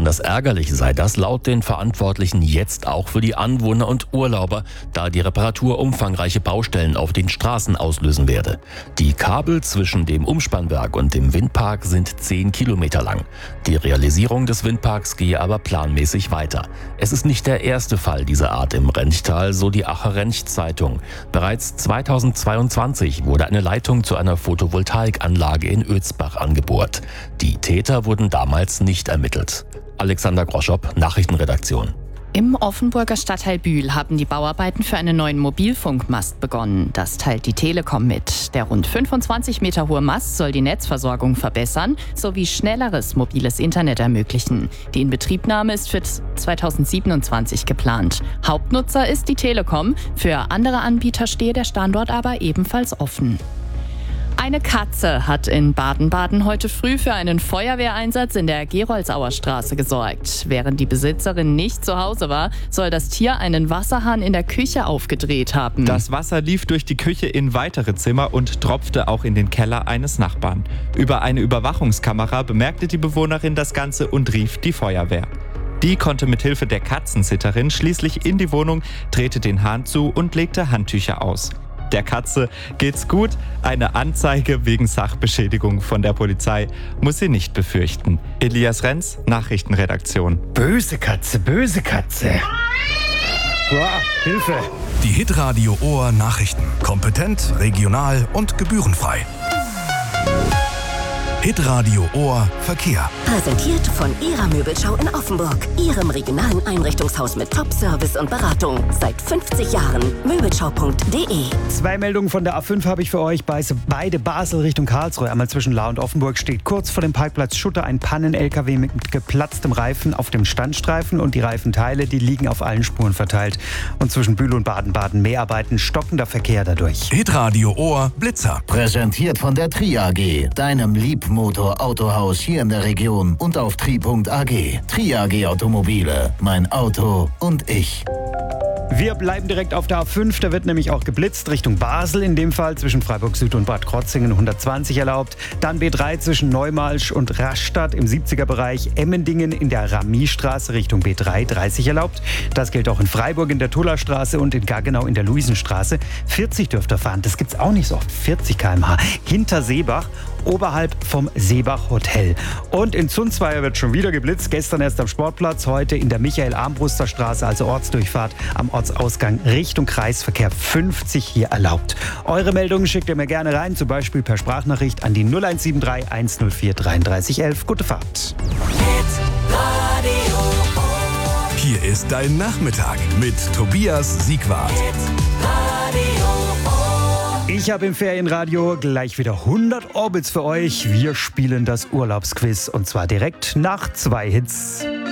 Besonders ärgerlich sei das laut den Verantwortlichen jetzt auch für die Anwohner und Urlauber, da die Reparatur umfangreiche Baustellen auf den Straßen auslösen werde. Die Kabel zwischen dem Umspannwerk und dem Windpark sind 10 Kilometer lang. Die Realisierung des Windparks gehe aber planmäßig weiter. Es ist nicht der erste Fall dieser Art im Renchtal, so die Aacher Rench-Zeitung. Bereits 2022 wurde eine Leitung zu einer Photovoltaikanlage in Ötzbach angebohrt. Die Täter wurden damals nicht ermittelt. Alexander Groschop, Nachrichtenredaktion. Im Offenburger Stadtteil Bühl haben die Bauarbeiten für einen neuen Mobilfunkmast begonnen. Das teilt die Telekom mit. Der rund 25 Meter hohe Mast soll die Netzversorgung verbessern sowie schnelleres mobiles Internet ermöglichen. Die Inbetriebnahme ist für 2027 geplant. Hauptnutzer ist die Telekom. Für andere Anbieter stehe der Standort aber ebenfalls offen. Eine Katze hat in Baden-Baden heute früh für einen Feuerwehreinsatz in der Geroldsauer Straße gesorgt. Während die Besitzerin nicht zu Hause war, soll das Tier einen Wasserhahn in der Küche aufgedreht haben. Das Wasser lief durch die Küche in weitere Zimmer und tropfte auch in den Keller eines Nachbarn. Über eine Überwachungskamera bemerkte die Bewohnerin das Ganze und rief die Feuerwehr. Die konnte mithilfe der Katzensitterin schließlich in die Wohnung, drehte den Hahn zu und legte Handtücher aus. Der Katze geht's gut. Eine Anzeige wegen Sachbeschädigung von der Polizei muss sie nicht befürchten. Elias Renz, Nachrichtenredaktion. Böse Katze, böse Katze. Boah, Hilfe. Die Hitradio Ohr Nachrichten. Kompetent, regional und gebührenfrei. Hitradio Ohr Verkehr. Präsentiert von Ihrer Möbelschau in Offenburg. Ihrem regionalen Einrichtungshaus mit Top-Service und Beratung. Seit 50 Jahren. Möbelschau.de. 2 Meldungen von der A5 habe ich für euch. Beide Basel Richtung Karlsruhe. Einmal zwischen Lahr und Offenburg steht kurz vor dem Parkplatz Schutter ein Pannen-LKW mit geplatztem Reifen auf dem Standstreifen. Und die Reifenteile, die liegen auf allen Spuren verteilt. Und zwischen Bühl und Baden-Baden Mehrarbeiten, stockender Verkehr dadurch. Hitradio Ohr Blitzer. Präsentiert von der Tri AG, deinem Liebmotor-Autohaus hier in der Region und auf tri.ag. Tri AG Automobile, mein Auto und ich. Wir bleiben direkt auf der A5, da wird nämlich auch geblitzt Richtung Basel, in dem Fall zwischen Freiburg Süd und Bad Krotzingen 120 erlaubt. Dann B3 zwischen Neumalsch und Rastatt im 70er-Bereich, Emmendingen in der Ramiestraße Richtung B3 30 erlaubt. Das gilt auch in Freiburg in der Tullerstraße und in Gaggenau in der Luisenstraße. 40 dürft ihr fahren, das gibt's auch nicht so oft, 40 km/h. Hinter Seebach, oberhalb vom Seebach Hotel. Und in Zunzweier wird schon wieder geblitzt, gestern erst am Sportplatz, heute in der Michael-Armbruster Straße, also Ortsdurchfahrt am Ortsausgang Richtung Kreisverkehr 50 hier erlaubt. Eure Meldungen schickt ihr mir gerne rein, zum Beispiel per Sprachnachricht an die 0173 104 33 11. Gute Fahrt. Hier ist dein Nachmittag mit Tobias Siegwart. Ich habe im Ferienradio gleich wieder 100 Orbits für euch. Wir spielen das Urlaubsquiz und zwar direkt nach 2 Hits.